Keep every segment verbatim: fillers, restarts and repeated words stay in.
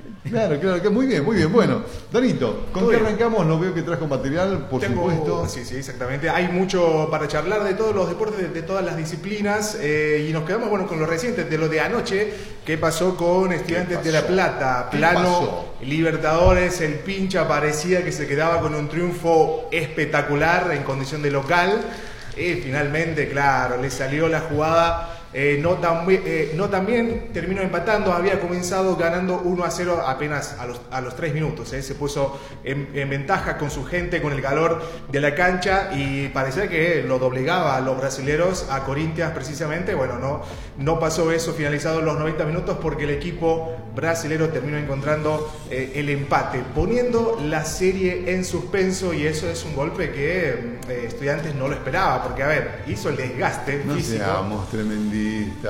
Claro, claro, que muy bien, muy bien. Bueno, Danito, ¿con qué arrancamos? No veo que trajo material, por Tengo, supuesto. Sí, sí, exactamente. Hay mucho para charlar de todos los deportes, de, de todas las disciplinas. Eh, y nos quedamos, bueno, con lo reciente, de lo de anoche, que pasó con Estudiantes de La Plata. Plano Libertadores, el pincha parecía que se quedaba con un triunfo espectacular en condición de local. Y finalmente, claro, le salió la jugada. Eh, no, tan, eh, no tan bien, terminó empatando, había comenzado ganando uno a cero apenas a los, a los tres minutos, eh. se puso en, en ventaja con su gente, con el calor de la cancha y parecía que lo doblegaba a los brasileros, a Corinthians precisamente. Bueno, no, no pasó eso, finalizados los noventa minutos, porque el equipo brasilero terminó encontrando eh, el empate, poniendo la serie en suspenso, y eso es un golpe que eh, Estudiantes no lo esperaba, porque a ver, hizo el desgaste no físico. Seamos tremendistas.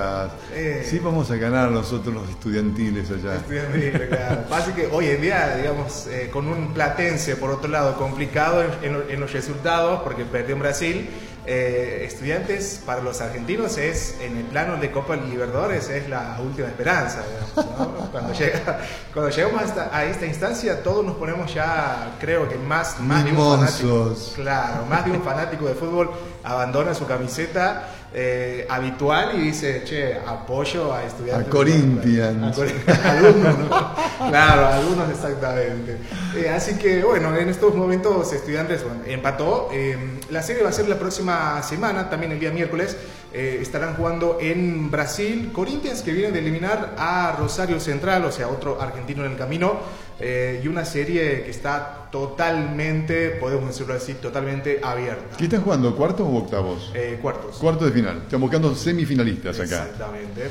Eh, sí, vamos a ganar nosotros los estudiantiles allá. Estudiantiles, claro. Así que hoy en día, digamos, eh, con un platense, por otro lado, complicado en, en, en los resultados, porque perdió en Brasil. Eh, Estudiantes para los argentinos es, en el plano de Copa Libertadores, es la última esperanza, digamos, ¿no? Cuando, llega, cuando llegamos hasta a esta instancia, todos nos ponemos ya, creo que más, más de un fanático, claro, más de un fanático de fútbol abandona su camiseta eh, habitual y dice, che, apoyo a Estudiantes. A Corinthians. A algunos, ¿no? Claro, algunos exactamente. Eh, así que, bueno, en estos momentos Estudiantes, bueno, empató. Eh, la serie va a ser la próxima semana, también el día miércoles. Eh, estarán jugando en Brasil. Corinthians, que viene de eliminar a Rosario Central, o sea, otro argentino en el camino. Eh, y una serie que está totalmente, podemos decirlo así, totalmente abierta. ¿Qué están jugando? ¿Cuartos o octavos? Eh, cuartos. Cuartos de final. Están buscando semifinalistas acá. Exactamente.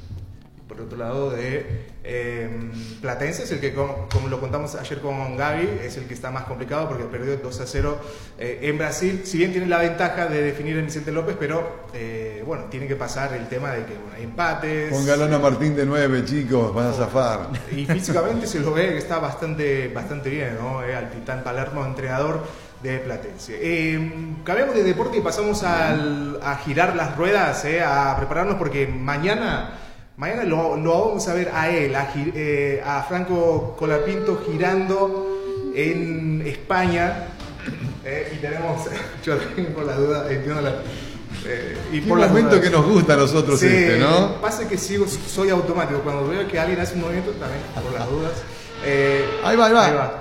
Por otro lado, de eh, Platense, es el que, como, como lo contamos ayer con Gaby, es el que está más complicado porque perdió dos a cero eh, en Brasil. Si bien tiene la ventaja de definir en Vicente López, pero eh, bueno, tiene que pasar el tema de que bueno, hay empates. Pongan a Martín de nueve, chicos, van a zafar. Y físicamente se lo ve que está bastante, bastante bien, ¿no? Eh, al Titán Palermo, entrenador de Platense. Eh, cambiamos de deporte y pasamos al, a girar las ruedas, eh, a prepararnos, porque mañana... Mañana lo, lo vamos a ver a él, a, eh, a Franco Colapinto girando en España. Eh, y tenemos, yo por la duda, entiendo la... Eh, y por el momento que nos gusta a nosotros, sí, este, ¿no? Pasa que sigo, soy automático. Cuando veo que alguien hace un movimiento, también, por las dudas. Eh, ahí va, ahí va. Ahí va.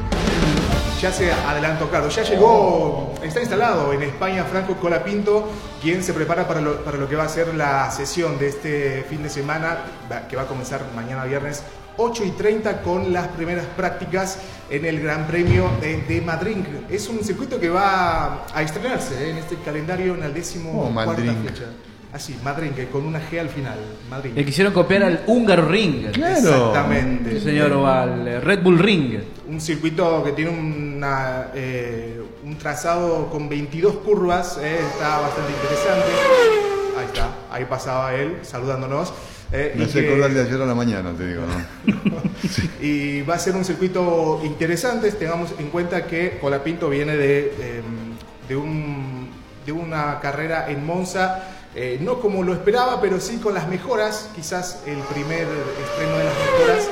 Ya se adelantó, Carlos, ya llegó, está instalado en España Franco Colapinto, quien se prepara para lo, para lo que va a ser la sesión de este fin de semana, que va a comenzar mañana viernes ocho y treinta con las primeras prácticas en el Gran Premio de, de Madrid. Es un circuito que va a estrenarse ¿eh? en este calendario en el décimo oh, cuarta fecha. Así, Madrid, con una G al final. Madrid. Le quisieron copiar al Húngaro Ring. Claro. Exactamente. Sí, señor, o al Red Bull Ring. Un circuito que tiene una, eh, un trazado con veintidós curvas, eh, está bastante interesante. Ahí está, ahí pasaba él saludándonos. Eh, Me hace acordar de ayer a la mañana, te digo, ¿no? Sí. Y va a ser un circuito interesante. Tengamos en cuenta que Colapinto viene de, eh, de, un, de una carrera en Monza. Eh, no como lo esperaba, pero sí con las mejoras. Quizás el primer estreno de las mejoras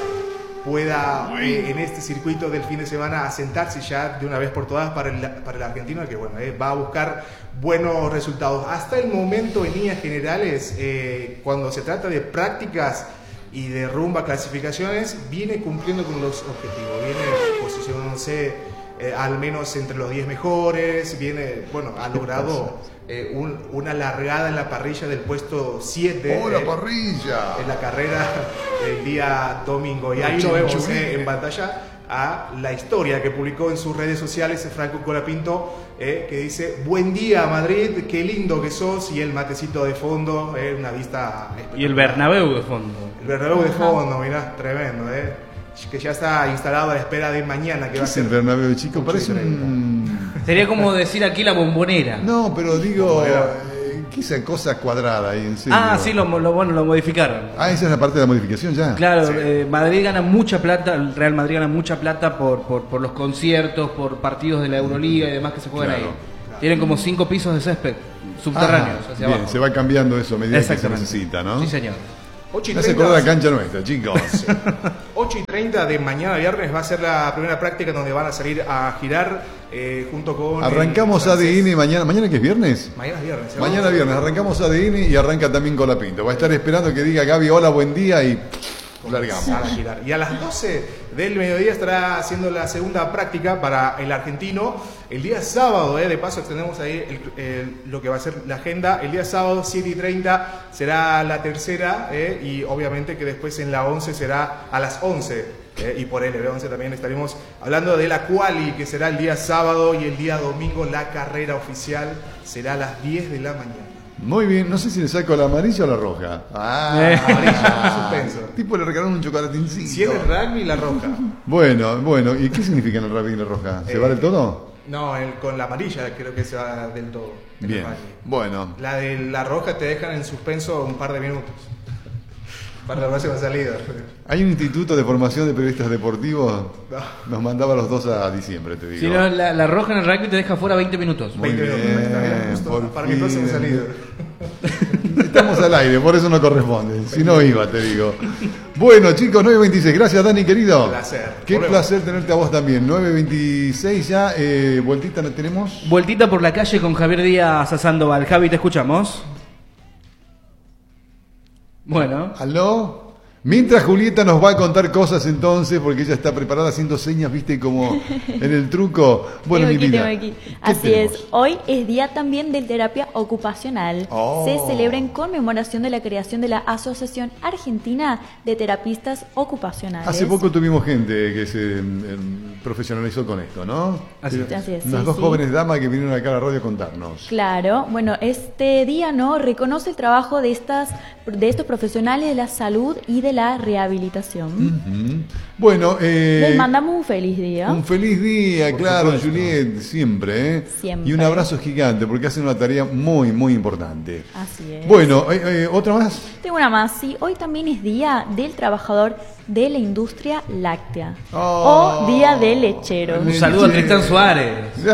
pueda eh, en este circuito del fin de semana asentarse ya de una vez por todas para el, para el argentino, que bueno, eh, va a buscar buenos resultados. Hasta el momento, en líneas generales, eh, cuando se trata de prácticas y de rumba clasificaciones, viene cumpliendo con los objetivos, viene posicionándose eh, al menos entre los diez mejores, viene, bueno, ha logrado eh, un, una largada en la parrilla del puesto siete. ¡Oh, la eh, parrilla! En la carrera el día domingo. Y ahí lo vemos eh, en pantalla a la historia que publicó en sus redes sociales Franco Colapinto, eh, que dice: buen día Madrid, qué lindo que sos, y el matecito de fondo, eh, una vista espectacular. Y el Bernabéu de fondo. El Bernabéu de fondo, mirá, tremendo, eh. Que ya está instalado a la espera de mañana, que ¿Qué va a es ser el Bernabéu, chico? Parece un... Sería como decir aquí la Bombonera. No, pero digo, eh, ¿qué es esa cosa cuadrada ahí en serio? Ah, sí, lo, lo, bueno, lo modificaron. Ah, esa es la parte de la modificación ya. Claro, Sí. eh, Madrid gana mucha plata, el Real Madrid gana mucha plata por, por, por los conciertos, por partidos de la Euroliga y demás que se juegan Claro. ahí. Tienen como cinco pisos de césped subterráneos Ah, hacia bien, abajo. se va cambiando eso a medida que se Exactamente. necesita, ¿no? Sí, señor. ocho y Me hace treinta. acordar la cancha nuestra, chicos. ocho y treinta de mañana viernes va a ser la primera práctica donde van a salir a girar eh, junto con... Arrancamos A D N mañana. ¿Mañana que es viernes? Mañana es viernes. ¿sí? Mañana viernes. Arrancamos A D N y arranca también Colapinto. Va a estar esperando que diga Gaby, hola, buen día y largamos. A girar. Y a las doce del mediodía estará haciendo la segunda práctica para el argentino. El día sábado, eh, de paso extendemos ahí el, el, lo que va a ser la agenda. El día sábado, siete y treinta, será la tercera eh, y obviamente que después en la once será a las once. Eh, y por L B once también estaremos hablando de la quali, que será el día sábado, y el día domingo la carrera oficial será a las diez de la mañana. Muy bien, no sé si le saco la amarilla o la roja. Ah, Eh, amarilla, suspenso. Tipo le regalaron un chocolatincito. Si es el rugby, la roja. Bueno, bueno, ¿y qué significa en el rugby la roja? ¿Se Eh, va del todo? No, el, con la amarilla creo que se va del todo. el Bien, rugby. bueno. La de la roja te dejan en suspenso un par de minutos. Para la próxima salida. Hay un instituto de formación de periodistas deportivos. No. Nos mandaba los dos a diciembre, te digo. Si no, la, la roja en el rugby te deja fuera veinte minutos. Muy veinte bien, minutos. Está bien, justo por para mi fin. próxima salida. Estamos al aire, por eso no corresponde. Si no iba, te digo. Bueno, chicos, nueve veintiséis. Gracias, Dani, querido. Un placer. Qué Volvemos. placer tenerte a vos también. nueve veintiséis ya. Eh, vueltita no tenemos. Vueltita por la calle con Javier Díaz a Sandoval. Javi, te escuchamos. Bueno. ¿Aló? Mientras Julieta nos va a contar cosas entonces, porque ella está preparada haciendo señas, viste, como en el truco. Bueno, Tengo mi aquí, vida. tengo aquí. ¿qué Así tenemos? es, hoy es día también de terapia ocupacional. Oh. Se celebra en conmemoración de la creación de la Asociación Argentina de Terapistas Ocupacionales. Hace poco tuvimos gente que se em, profesionalizó con esto, ¿no? Así Pero Así es, Unas sí, dos sí. jóvenes damas que vinieron acá a la radio a contarnos. Claro, bueno, este día no reconoce el trabajo de estas de estos profesionales de la salud y de la rehabilitación. Ujú. Bueno, eh, Les mandamos un feliz día. un feliz día, Por claro, supuesto. Juliet, siempre, ¿eh? Siempre. Y un abrazo gigante, porque hacen una tarea muy, muy importante. Así es. Bueno, eh, eh, ¿otra más? Tengo una más, sí. Hoy también es día del trabajador de la industria láctea. Oh. O día del lechero. Un saludo a Tristán Suárez.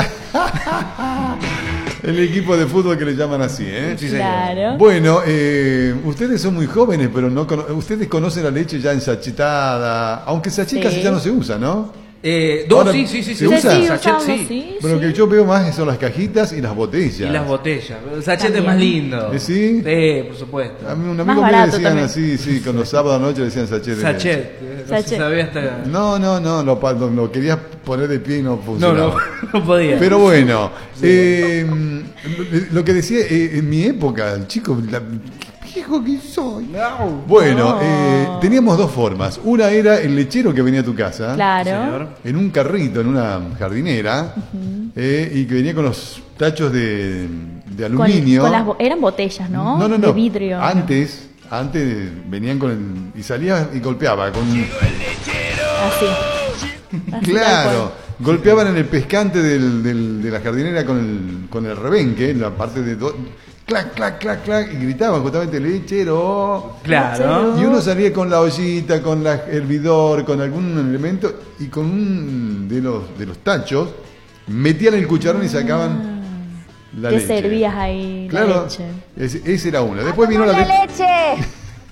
El equipo de fútbol que le llaman así, ¿eh? Sí, señor. Claro. Bueno, eh, ustedes son muy jóvenes, pero no cono- ustedes conocen la leche ya ensachetada, aunque sachet Sí. casi ya no se usa, ¿no? Eh, dos, Ahora, sí, sí, sí. ¿se sí. usa? Sí, Sachet, usamos, sí. sí, Pero lo sí. que yo veo más son las cajitas y las botellas. Y las botellas. El sachet es También. más lindo. ¿Eh, sí? Sí, por supuesto. A mí un Más amigo mío le barato decían también. así, sí, con los sábados a noche le decían sachet de leche. Sachet. eh, No se Sachet. sabía hasta... No, no, no, lo, pa- lo, lo querías poner de pie y no No, funcionaba. no, no podía. Pero bueno, eh, lo que decía, eh, en mi época, el chico, la, viejo que soy. Bueno, No. eh, teníamos dos formas. Una era el lechero que venía a tu casa, Claro. Señor. en un carrito, en una jardinera, eh, y que venía con los tachos de, de Con- aluminio. con las bo- eran botellas, ¿no? No, no, no. De vidrio. Antes, antes venían con el, y salía y golpeaba con. Así. Así tal Claro, cual. golpeaban en el pescante del, del- de la jardinera con el, con el rebenque, en la parte de... do- clac, clac, clac, clac, y gritaban justamente lechero. Claro. Y uno salía con la ollita, con la hervidor, con algún elemento, y con un de los, de los tachos, metían el cucharón y sacaban la Te leche. servías ahí la Claro, leche. ese, ese era una. Después vino la, le- leche!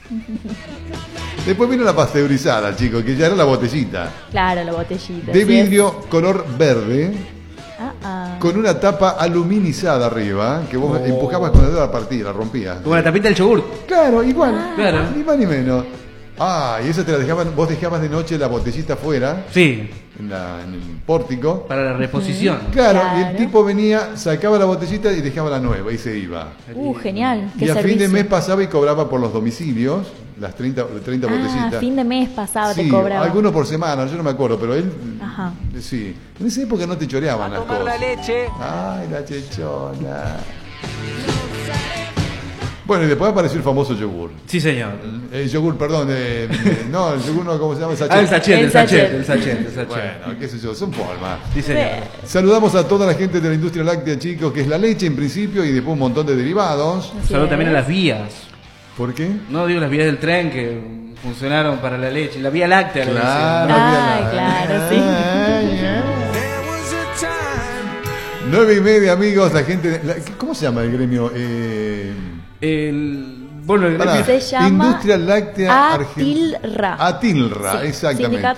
Después vino la pasteurizada, chicos, que ya era la botellita. Claro, la botellita. De así es. vidrio color verde, Ah, ah. con una tapa aluminizada arriba, que vos Oh. empujabas con el dedo a la partida, la rompías. Como la tapita del yogur. Claro, igual. Claro. Ni más ni menos. Ah, y esa te la dejaban, vos dejabas de noche la botellita afuera, Sí, en, la- en el pórtico. para la reposición. Claro, y el Claro. tipo venía, sacaba la botellita y dejaba la nueva y se iba. Uh, genial. Qué Y a fin servicio. de mes pasaba y cobraba por los domicilios, las treinta, treinta Ah, botellitas. fin de mes pasado Sí, te cobraba. algunos por semana, yo no me acuerdo, pero él, Ajá. sí. En esa época no te choreaban las cosas. leche. Ay, la chechona. Bueno, y después apareció el famoso yogur. Sí, señor. El yogur, perdón, eh, eh, no, el yogur no, ¿cómo se llama? El sachet. Ah, el sachet, el El sachet, sachet. el sachet, el sachet. Bueno, qué sé yo, son formas. Sí, señor. Saludamos a toda la gente de la industria láctea, chicos, que es la leche en principio y después un montón de derivados. Así Saludo es. también a las vías. ¿Por qué? No digo las vías del tren que funcionaron para la leche. La vía láctea. le Claro, decían, ¿no? Ay, mira. claro, sí. Ay, ay. Nueve y media, amigos, la gente... la- ¿Cómo se llama el gremio? Eh, El Bueno, Pará, se llama Industria Láctea Argentina. Atilra. Atilra, Sí, exactamente. Sindicato